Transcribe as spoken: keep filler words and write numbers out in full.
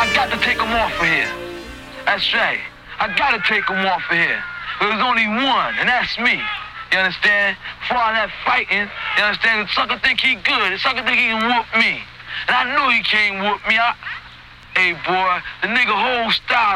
I got to take him off of here. That's right. I got to take him off of here. There's only one, and that's me. You understand? For all that fighting, you understand? The sucker think he good. The sucker think he can whoop me. And I know he can't whoop me. I... Hey, boy, the nigga whole style